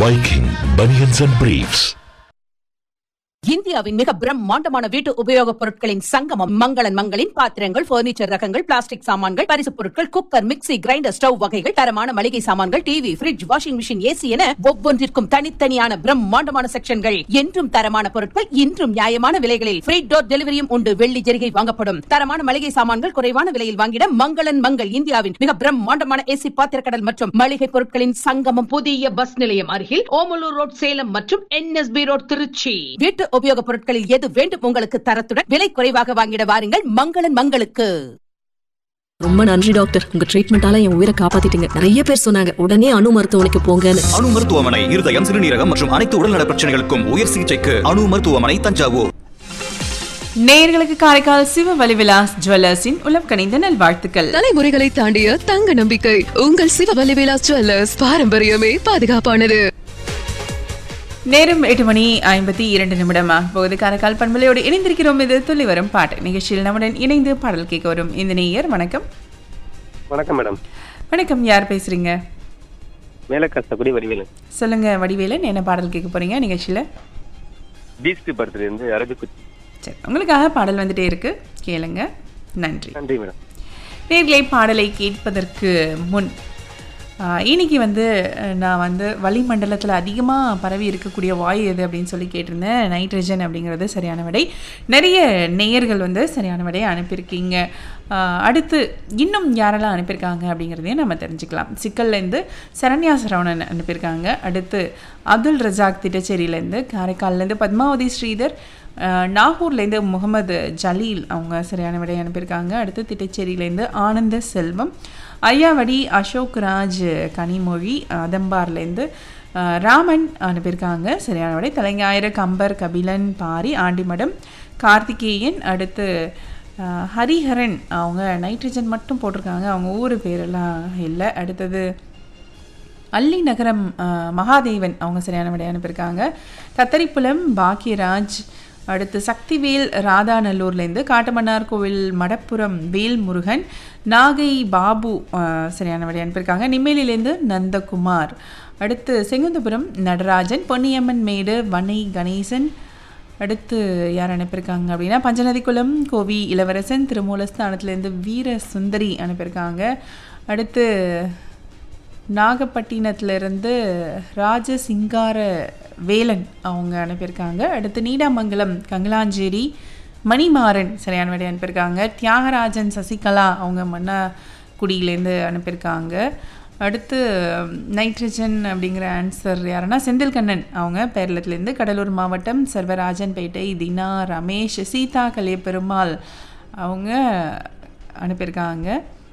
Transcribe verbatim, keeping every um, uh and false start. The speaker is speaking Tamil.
Viking Bunions and Briefs. இந்தியாவின் மிக பிரம்மாண்டமான வீட்டு உபயோகப் பொருட்களின் சங்கமம் மங்களன் மங்களின் பாத்திரங்கள், பர்னிச்சர் ரகங்கள், பிளாஸ்டிக் சாமான்கள், பரிசுப் பொருட்கள், குக்கர், மிக்ஸி, கிரைண்டர், ஸ்டவ் வகைகள், தரமான மளிகை சாமான்கள், TV, fridge, washing machine, AC என ஒவ்வொன்றிற்கும் தனித்தனியான பிரம்மாண்டமான செக்ஷன்கள். என்றும் தரமான பொருட்கள், இன்றும் நியாயமான விலைகளில் ஃப்ரீ டோர் டெலிவரியும் உண்டு. வெள்ளி ஜெரிகை வாங்கப்படும். தரமான மளிகை சாமான்கள் குறைவான விலையில் வாங்கிட மங்களன் மங்கள். இந்தியாவின் மிக பிரம்மாண்டமான ஏசி பாத்திரக்கடல் மற்றும் மளிகை பொருட்களின் சங்கமம். புதிய பஸ் நிலையம் அருகில் ஓமலூர் ரோட் சேலம் மற்றும் என்எஸ்பி ரோட் திருச்சி. வீட்டு உபயோகப் பொருட்களில் எது வேண்டும் உங்களுக்கு தரத்துடன் விலை குறைவாக வாங்கிட வாருங்கள் மங்களன் மங்களுக்கு. ரொம்ப நன்றி டாக்டர், உங்க ட்ரீட்மெண்டால என் உயிரை காப்பாத்திட்டீங்க. நிறைய பேர் சொன்னாங்க உடனே அணு மருத்துவமனைக்கு போங்கன்னு. அணு மருத்துவமனை இருதயம், சிறுநீரகம் மற்றும் அனைத்து உடல்நல பிரச்சனைகளுக்கும் உயர் சிகிச்சைக்கு அணு மருத்துவமனை, தஞ்சாவூர். நேயர்களுக்கு காரைக்கால் சிவ வலிவிலாஸ் ஜுவல்லர்ஸின் உலகம் கணிந்த நல்வாழ்த்துக்கள். தலைமுறைகளை தாண்டிய தங்க நம்பிக்கை உங்கள் சிவ வலிவிலாஸ் ஜுவல்லர்ஸ். பாரம்பரியமே பாதுகாப்பானது. நேரம் எட்டு மணி ஐம்பத்தி இரண்டு நிமிடம் ஆகும்போது காரைக்கால் பண்பலையோடு இணைந்திருக்கிறோம். இது துள்ளி வரும் பாட்டு நிகழ்ச்சியில் நம்முடன் இணைந்து பாடல் கேட்க வரும் இந்த நேயர். வணக்கம். வணக்கம் மேடம். வணக்கம், யார் பேசுறீங்க? மேலக்கசகுடி வடிவேலு. சொல்லுங்க வடிவேலன், என்ன பாடல் கேட்க போறீங்க நிகழ்ச்சியில? பீஸ்ட் படத்துல இருந்து அரபிக்குச்சி. சரி, உங்களுக்காக பாடல் வந்துட்டே இருக்கு, கேளுங்க. நன்றி. நன்றி மேடம். நேர்களை பாடலை கேட்பதற்கு முன் இன்னைக்கு வந்து நான் வந்து வளிமண்டலத்தில் அதிகமாக பரவி இருக்கக்கூடிய வாயு எது அப்படின்னு சொல்லி கேட்டிருந்தேன். நைட்ரஜன் அப்படிங்கிறது சரியான விடை. நிறைய நேயர்கள் வந்து சரியான விடையை அனுப்பியிருக்கீங்க. அடுத்து இன்னும் யாரெல்லாம் அனுப்பியிருக்காங்க அப்படிங்கிறதையும் நம்ம தெரிஞ்சுக்கலாம். சிக்கல்லேருந்து சரண்யா சரவணன் அனுப்பியிருக்காங்க. அடுத்து அப்துல் ரஜாக் திட்டச்சேரியிலேருந்து, காரைக்கால்லேருந்து பத்மாவதி ஸ்ரீதர், நாகூர்லேருந்து முகமது ஜலீல் அவங்க சரியான விடையை அனுப்பியிருக்காங்க. அடுத்து திட்டச்சேரியிலேருந்து ஆனந்த செல்வம், ஐயாவடி அசோக் ராஜ் கனிமொழி, அதம்பார்லேருந்து ராமன் அனுப்பியிருக்காங்க சரியான விடை. தலைஞாயிறு கம்பர், கபிலன், பாரி, ஆண்டிமடம், கார்த்திகேயன், அடுத்து ஹரிஹரன் அவங்க நைட்ரஜன் மட்டும் போட்டிருக்காங்க, அவங்க ஊர் பேரெல்லாம் இல்லை. அடுத்தது அல்லி நகரம் மகாதேவன் அவங்க சரியான விடை அனுப்பியிருக்காங்க. கத்தரிப்புலம் பாக்கியராஜ், அடுத்து சக்திவேல் ராதாநல்லூர்லேருந்து, காட்டுமன்னார் கோவில் மடப்புரம் வேல் முருகன், நாகை பாபு சரியான விடை அனுப்பியிருக்காங்க. நிம்மேலிலேருந்து நந்தகுமார், அடுத்து செங்குந்தபுரம் நடராஜன், பொன்னியம்மன் மேடு வனை கணேசன், அடுத்து யார் அனுப்பியிருக்காங்க அப்படின்னா பஞ்சநதிக்குளம் கோவி இளவரசன், திருமூலஸ்தானத்துலேருந்து வீர சுந்தரி அனுப்பியிருக்காங்க. அடுத்து நாகப்பட்டினத்திலிருந்து ராஜசிங்கார வேலன் அவங்க அனுப்பியிருக்காங்க. அடுத்து நீடாமங்கலம் கங்கலாஞ்சேரி மணிமாறன் சரியான விடை அனுப்பியிருக்காங்க. தியாகராஜன் சசிகலா அவங்க மன்னாக்குடியிலேருந்து அனுப்பியிருக்காங்க. அடுத்து நைட்ரஜன் அப்படிங்கிற ஆன்சர் யாருன்னா செந்தில்கண்ணன் அவங்க பேரளத்துலேருந்து, கடலூர் மாவட்டம் சர்வராஜன்பேட்டை தினா ரமேஷ், சீதா கலியபெருமாள் அவங்க அனுப்பியிருக்காங்க.